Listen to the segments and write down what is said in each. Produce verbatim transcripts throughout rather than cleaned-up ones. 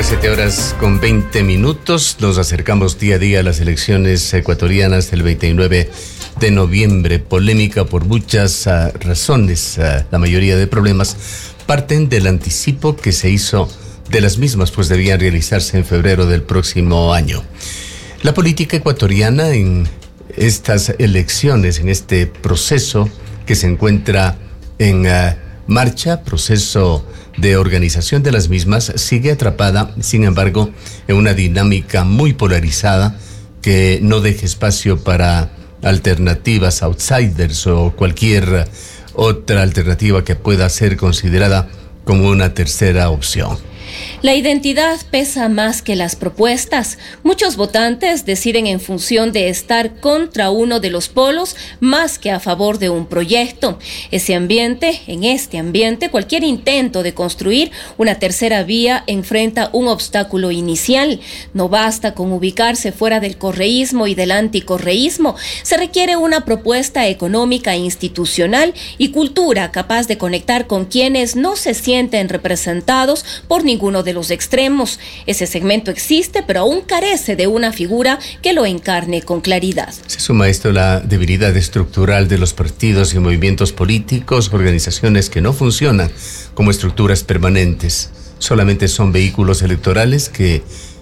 Las siete horas con veinte minutos, nos acercamos día a día a las elecciones ecuatorianas del veintinueve de noviembre. Polémica por muchas uh, razones. Uh, la mayoría de problemas parten del anticipo que se hizo de las mismas, pues debían realizarse en febrero del próximo año. La política ecuatoriana en estas elecciones, en este proceso que se encuentra en uh, marcha, proceso de organización de las mismas, sigue atrapada, sin embargo, en una dinámica muy polarizada que no deja espacio para alternativas, outsiders o cualquier otra alternativa que pueda ser considerada como una tercera opción. La identidad pesa más que las propuestas. Muchos votantes deciden en función de estar contra uno de los polos más que a favor de un proyecto. Ese ambiente, en este ambiente, cualquier intento de construir una tercera vía enfrenta un obstáculo inicial. No basta con ubicarse fuera del correísmo y del anticorreísmo. Se requiere una propuesta económica, institucional y cultura capaz de conectar con quienes no se sienten representados por ninguno de los extremos. Ese segmento existe, pero aún carece de una figura que lo encarne con claridad. Se suma a esto la debilidad estructural de los partidos y movimientos políticos, organizaciones que no funcionan como estructuras permanentes. Solamente son vehículos electorales que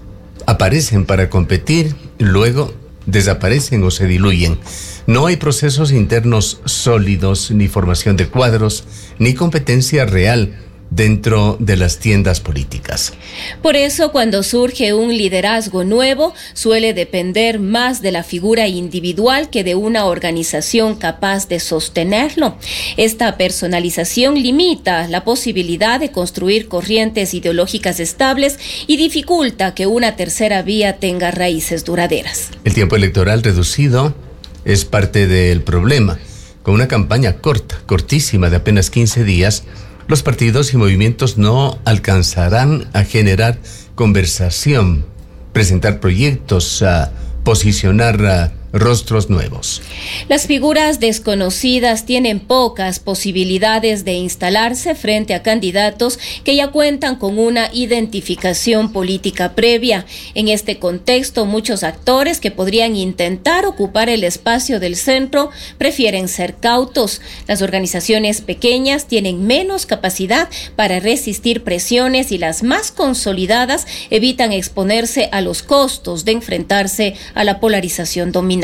aparecen para competir, luego desaparecen o se diluyen. No hay procesos internos sólidos, ni formación de cuadros, ni competencia real dentro de las tiendas políticas. Por eso, cuando surge un liderazgo nuevo, suele depender más de la figura individual que de una organización capaz de sostenerlo. Esta personalización limita la posibilidad de construir corrientes ideológicas estables y dificulta que una tercera vía tenga raíces duraderas. El tiempo electoral reducido es parte del problema. Con una campaña corta, cortísima, de apenas quince días, los partidos y movimientos no alcanzarán a generar conversación, presentar proyectos, a posicionar a rostros nuevos. Las figuras desconocidas tienen pocas posibilidades de instalarse frente a candidatos que ya cuentan con una identificación política previa. En este contexto, muchos actores que podrían intentar ocupar el espacio del centro prefieren ser cautos. Las organizaciones pequeñas tienen menos capacidad para resistir presiones y las más consolidadas evitan exponerse a los costos de enfrentarse a la polarización dominante.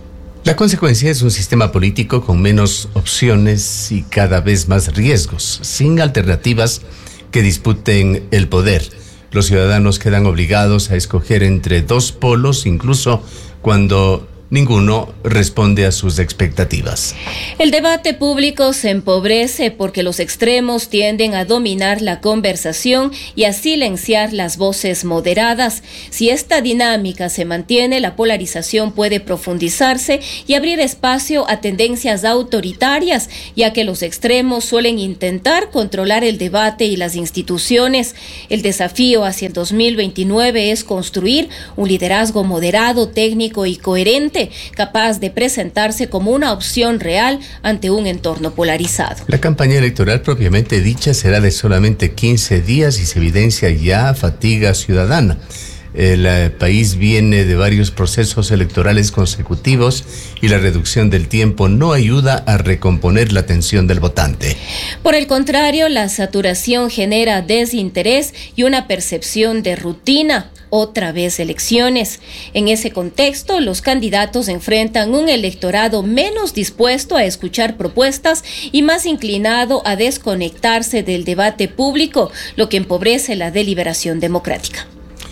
La consecuencia es un sistema político con menos opciones y cada vez más riesgos, sin alternativas que disputen el poder. Los ciudadanos quedan obligados a escoger entre dos polos, incluso cuando ninguno responde a sus expectativas. El debate público se empobrece porque los extremos tienden a dominar la conversación y a silenciar las voces moderadas. Si esta dinámica se mantiene, la polarización puede profundizarse y abrir espacio a tendencias autoritarias, ya que los extremos suelen intentar controlar el debate y las instituciones. El desafío hacia el dos mil veintinueve es construir un liderazgo moderado, técnico y coherente, capaz de presentarse como una opción real ante un entorno polarizado. La campaña electoral propiamente dicha será de solamente quince días y se evidencia ya fatiga ciudadana. El eh, país viene de varios procesos electorales consecutivos y la reducción del tiempo no ayuda a recomponer la atención del votante. Por el contrario, la saturación genera desinterés y una percepción de rutina. Otra vez elecciones. En ese contexto, los candidatos enfrentan un electorado menos dispuesto a escuchar propuestas y más inclinado a desconectarse del debate público, lo que empobrece la deliberación democrática.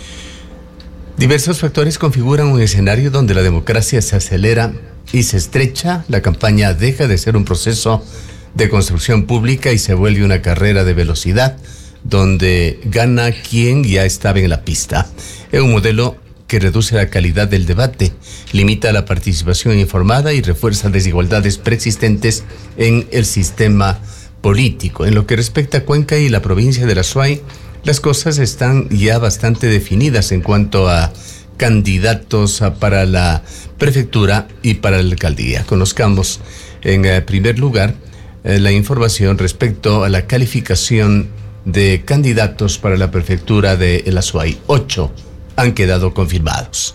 Diversos factores configuran un escenario donde la democracia se acelera y se estrecha. La campaña deja de ser un proceso de construcción pública y se vuelve una carrera de velocidad, donde gana quien ya estaba en la pista. Es un modelo que reduce la calidad del debate, limita la participación informada y refuerza desigualdades preexistentes en el sistema político. En lo que respecta a Cuenca y la provincia de la Suay, las cosas están ya bastante definidas en cuanto a candidatos para la prefectura y para la alcaldía. Conozcamos en primer lugar la información respecto a la calificación de candidatos para la prefectura de El Azuay. Ocho han quedado confirmados.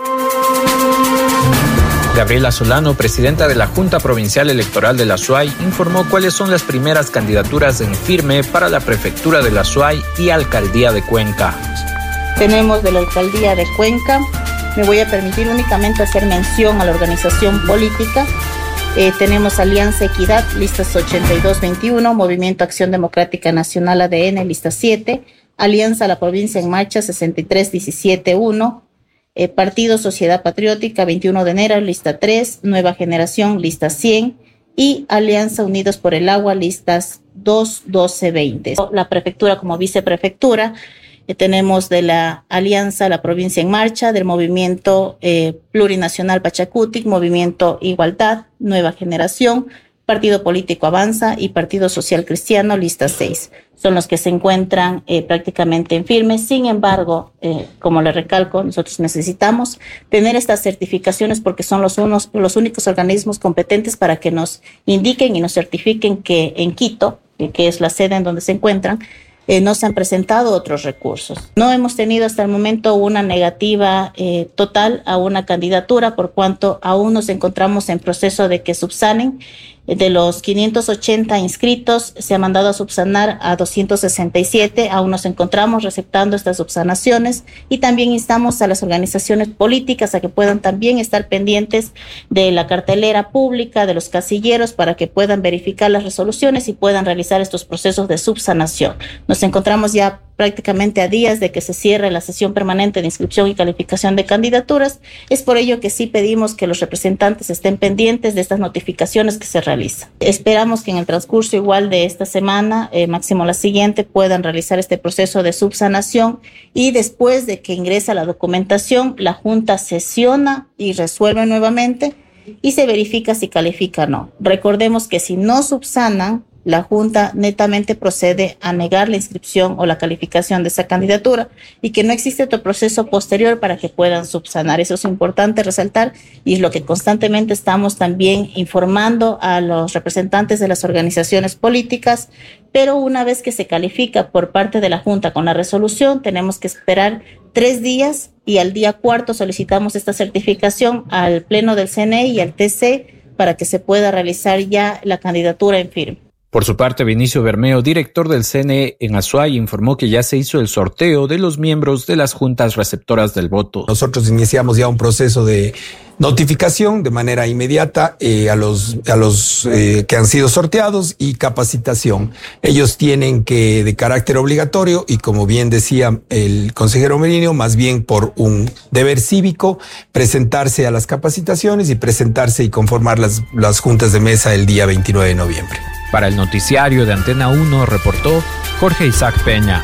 Gabriela Solano, presidenta de la Junta Provincial Electoral del Azuay, informó cuáles son las primeras candidaturas en firme para la prefectura del Azuay y alcaldía de Cuenca. Tenemos de la alcaldía de Cuenca, me voy a permitir únicamente hacer mención a la organización política. Eh, tenemos Alianza Equidad, listas ochenta y dos veintiuno, Movimiento Acción Democrática Nacional A D N, lista siete, Alianza La Provincia en Marcha, sesenta y tres diecisiete uno, Eh, Partido Sociedad Patriótica, veintiuno de enero, lista tres, Nueva Generación, lista cien, y Alianza Unidos por el Agua, listas dos, doce, veinte. La prefectura como viceprefectura, eh, tenemos de la Alianza La Provincia en Marcha, del Movimiento eh, Plurinacional Pachacutic, Movimiento Igualdad, Nueva Generación, Partido Político Avanza y Partido Social Cristiano, lista seis. Son los que se encuentran eh, prácticamente en firme. Sin embargo, eh, como le recalco, nosotros necesitamos tener estas certificaciones porque son los, unos, los únicos organismos competentes para que nos indiquen y nos certifiquen que en Quito, eh, que es la sede en donde se encuentran, eh, no se han presentado otros recursos. No hemos tenido hasta el momento una negativa eh, total a una candidatura, por cuanto aún nos encontramos en proceso de que subsanen. De los quinientos ochenta inscritos, se ha mandado a subsanar a doscientos sesenta y siete. Aún nos encontramos receptando estas subsanaciones y también instamos a las organizaciones políticas a que puedan también estar pendientes de la cartelera pública, de los casilleros, para que puedan verificar las resoluciones y puedan realizar estos procesos de subsanación. Nos encontramos ya prácticamente a días de que se cierre la sesión permanente de inscripción y calificación de candidaturas. Es por ello que sí pedimos que los representantes estén pendientes de estas notificaciones que se realizan. Esperamos que en el transcurso igual de esta semana, eh, máximo la siguiente, puedan realizar este proceso de subsanación y después de que ingresa la documentación, la Junta sesiona y resuelve nuevamente y se verifica si califica o no. Recordemos que si no subsanan, la Junta netamente procede a negar la inscripción o la calificación de esa candidatura y que no existe otro proceso posterior para que puedan subsanar. Eso es importante resaltar y es lo que constantemente estamos también informando a los representantes de las organizaciones políticas, pero una vez que se califica por parte de la Junta con la resolución, tenemos que esperar tres días y al día cuarto solicitamos esta certificación al Pleno del C N E y al T C para que se pueda realizar ya la candidatura en firme. Por su parte, Vinicio Bermeo, director del C N E en Azuay, informó que ya se hizo el sorteo de los miembros de las juntas receptoras del voto. Nosotros iniciamos ya un proceso de notificación de manera inmediata eh, a los, a los eh, que han sido sorteados y capacitación. Ellos tienen que, de carácter obligatorio y como bien decía el consejero Merino, más bien por un deber cívico, presentarse a las capacitaciones y presentarse y conformar las, las juntas de mesa el día veintinueve de noviembre. Para el noticiario de Antena uno reportó Jorge Isaac Peña.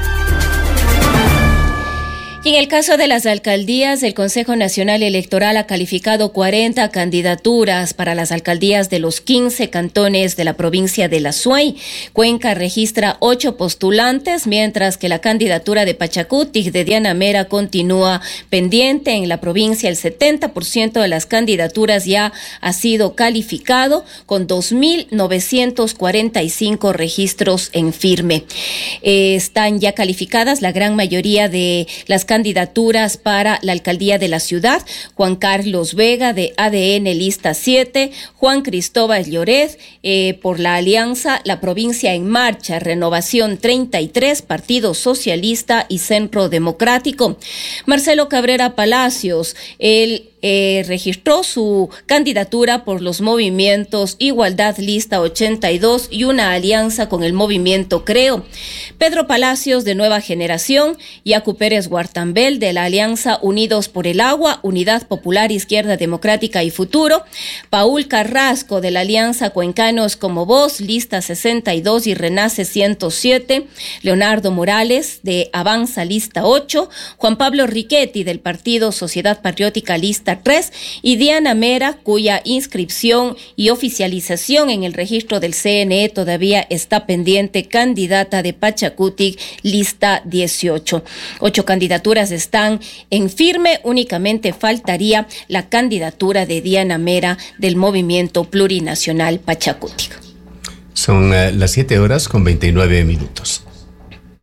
Y en el caso de las alcaldías, el Consejo Nacional Electoral ha calificado cuarenta candidaturas para las alcaldías de los quince cantones de la provincia del Azuay. Cuenca registra ocho postulantes, mientras que la candidatura de Pachacutic de Diana Mera continúa pendiente. En la provincia, el setenta por ciento de las candidaturas ya ha sido calificado, con dos mil novecientos cuarenta y cinco registros en firme. Eh, están ya calificadas la gran mayoría de las candidaturas para la alcaldía de la ciudad. Juan Carlos Vega de A D N lista siete, Juan Cristóbal Lloret eh, por la Alianza La Provincia en Marcha, Renovación treinta y tres, Partido Socialista y Centro Democrático. Marcelo Cabrera Palacios, el Eh, registró su candidatura por los movimientos Igualdad lista ochenta y dos y una alianza con el movimiento Creo. Pedro Palacios de Nueva Generación, Yacu Pérez Guartambel de la Alianza Unidos por el Agua, Unidad Popular, Izquierda Democrática y Futuro, Paul Carrasco de la Alianza Cuencanos como Voz, lista sesenta y dos y Renace ciento siete, Leonardo Morales de Avanza lista ocho, Juan Pablo Riquetti del Partido Sociedad Patriótica lista tres y Diana Mera, cuya inscripción y oficialización en el registro del C N E todavía está pendiente, candidata de Pachacutic, lista dieciocho. Ocho candidaturas están en firme, únicamente faltaría la candidatura de Diana Mera del Movimiento Plurinacional Pachacutic. Son uh, las siete horas con veintinueve minutos.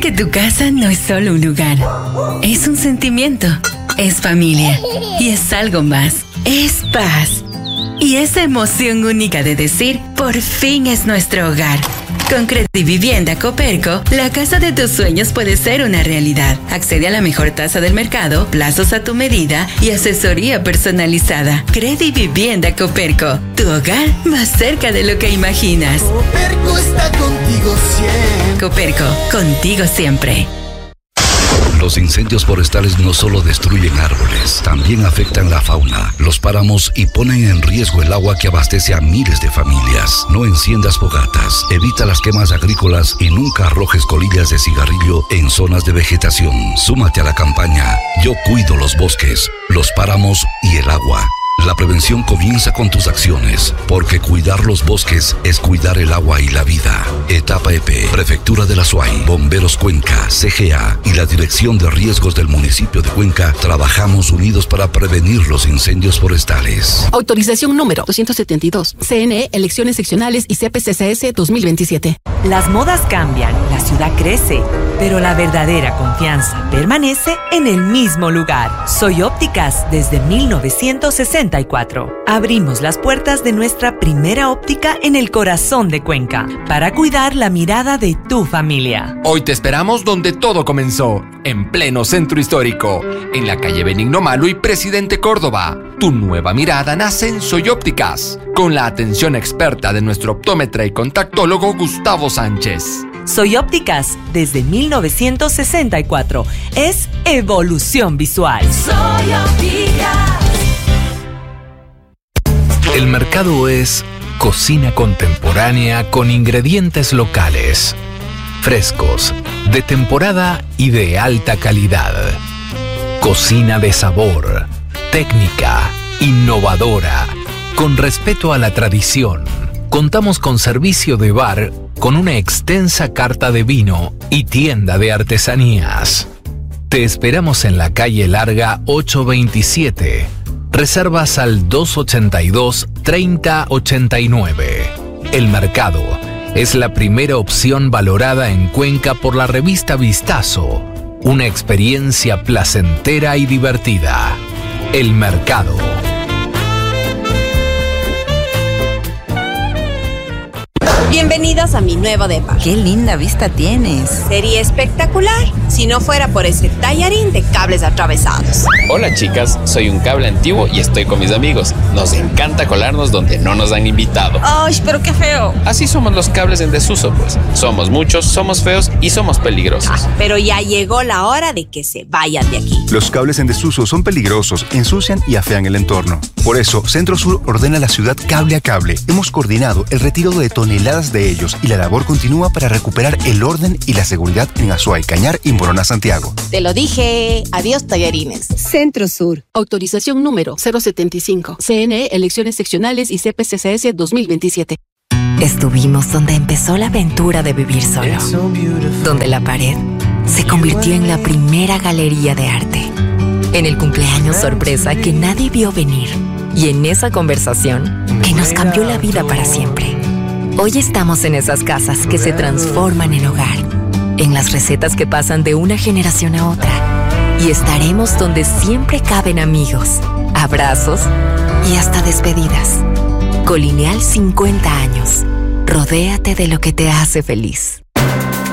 que tu casa no es solo un lugar, es un sentimiento, es familia y es algo más, es paz. Y esa emoción única de decir, por fin es nuestro hogar. Con Credivivienda Coperco, la casa de tus sueños puede ser una realidad. Accede a la mejor tasa del mercado, plazos a tu medida y asesoría personalizada. Credivivienda Coperco, tu hogar más cerca de lo que imaginas. Coperco está contigo siempre. Coperco, contigo siempre. Los incendios forestales no solo destruyen árboles, también afectan la fauna, los páramos y ponen en riesgo el agua que abastece a miles de familias. No enciendas fogatas, evita las quemas agrícolas y nunca arrojes colillas de cigarrillo en zonas de vegetación. Súmate a la campaña Yo cuido los bosques, los páramos y el agua. La prevención comienza con tus acciones, porque cuidar los bosques es cuidar el agua y la vida. Etapa E P, Prefectura de la Azuay, Bomberos Cuenca, C G A y la Dirección de Riesgos del municipio de Cuenca trabajamos unidos para prevenir los incendios forestales. Autorización número doscientos setenta y dos. C N E, Elecciones Seccionales y C P C C S dos mil veintisiete. Las modas cambian, la ciudad crece, pero la verdadera confianza permanece en el mismo lugar. Soy Ópticas desde mil novecientos sesenta y cuatro. Abrimos las puertas de nuestra primera óptica en el corazón de Cuenca para cuidar la mirada de tu familia. Hoy te esperamos donde todo comenzó, en pleno centro histórico, en la calle Benigno Malo y Presidente Córdoba. Tu nueva mirada nace en Soy Ópticas, con la atención experta de nuestro optómetra y contactólogo Gustavo Sánchez. Soy Ópticas desde mil novecientos sesenta y cuatro. Es evolución visual. Soy Ópticas. El mercado es cocina contemporánea con ingredientes locales, frescos, de temporada y de alta calidad. Cocina de sabor, técnica, innovadora, con respeto a la tradición. Contamos con servicio de bar con una extensa carta de vino y tienda de artesanías. Te esperamos en la calle Larga ocho veintisiete. Reservas al dos ochenta y dos, treinta ochenta y nueve. El Mercado es la primera opción valorada en Cuenca por la revista Vistazo. Una experiencia placentera y divertida. El Mercado. Bienvenidos a mi nuevo depa. ¡Qué linda vista tienes! Sería espectacular si no fuera por ese tallarín de cables atravesados. Hola chicas, soy un cable antiguo y estoy con mis amigos. Nos encanta colarnos donde no nos han invitado. ¡Ay, pero qué feo! Así somos los cables en desuso, pues. Somos muchos, somos feos y somos peligrosos. Ah, pero ya llegó la hora de que se vayan de aquí. Los cables en desuso son peligrosos, ensucian y afean el entorno. Por eso, Centro Sur ordena a la ciudad cable a cable. Hemos coordinado el retiro de toneladas de ellos y la labor continúa para recuperar el orden y la seguridad en Azuay, Cañar y Morona, Santiago. Te lo dije. Adiós, tallarines. Centro Sur. Autorización número cero setenta y cinco. C N E, Elecciones Seccionales y C P C C S dos mil veintisiete. Estuvimos donde empezó la aventura de vivir solo. Donde la pared se convirtió en la primera galería de arte. En el cumpleaños sorpresa que nadie vio venir. Y en esa conversación que nos cambió la vida para siempre. Hoy estamos en esas casas que se transforman en hogar, en las recetas que pasan de una generación a otra. Y estaremos donde siempre caben amigos, abrazos y hasta despedidas. Colineal cincuenta años. Rodéate de lo que te hace feliz.